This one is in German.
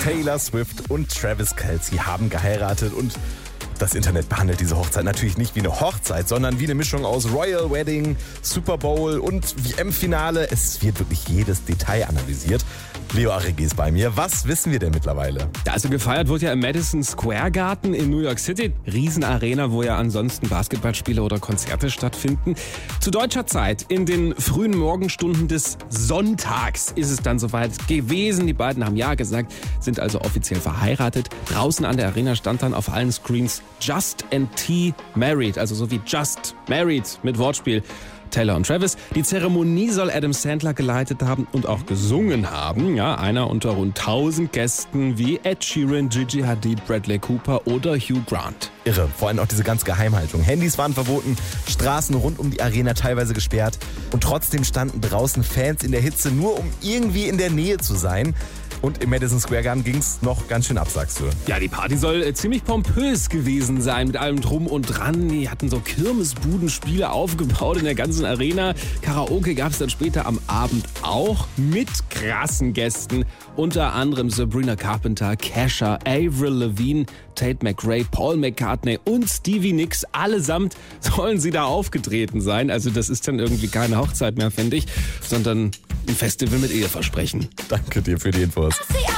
Taylor Swift und Travis Kelce haben geheiratet und das Internet behandelt diese Hochzeit natürlich nicht wie eine Hochzeit, sondern wie eine Mischung aus Royal Wedding, Super Bowl und WM-Finale. Es wird wirklich jedes Detail analysiert. Leo Arrighi ist bei mir. Was wissen wir denn mittlerweile? Also gefeiert wird ja im Madison Square Garden in New York City. Riesenarena, wo ja ansonsten Basketballspiele oder Konzerte stattfinden. Zu deutscher Zeit, in den frühen Morgenstunden des Sonntags, ist es dann soweit gewesen. Die beiden haben ja gesagt, sind also offiziell verheiratet. Draußen an der Arena stand dann auf allen Screens Just and T Married, also so wie Just Married mit Wortspiel. Taylor und Travis. Die Zeremonie soll Adam Sandler geleitet haben und auch gesungen haben. Ja, einer unter rund 1000 Gästen wie Ed Sheeran, Gigi Hadid, Bradley Cooper oder Hugh Grant. Irre, vor allem auch diese ganze Geheimhaltung. Handys waren verboten, Straßen rund um die Arena teilweise gesperrt und trotzdem standen draußen Fans in der Hitze, nur um irgendwie in der Nähe zu sein. Und im Madison Square Garden ging es noch ganz schön ab, sagst du. Ja, die Party soll ziemlich pompös gewesen sein, mit allem Drum und Dran. Die hatten so Kirmesbudenspiele aufgebaut in der ganzen Arena. Karaoke gab es dann später am Abend auch mit krassen Gästen. Unter anderem Sabrina Carpenter, Kesha, Avril Lavigne, Tate McRae, Paul McCartney und Stevie Nicks. Allesamt sollen sie da aufgetreten sein. Also das ist dann irgendwie keine Hochzeit mehr, finde ich, sondern ein Festival mit Eheversprechen. Danke dir für die Infos.